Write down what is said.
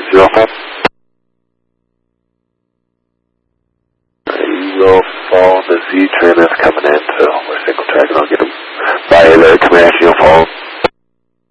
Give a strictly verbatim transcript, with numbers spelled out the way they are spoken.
zero five. Eagle Fall, the Z train is coming.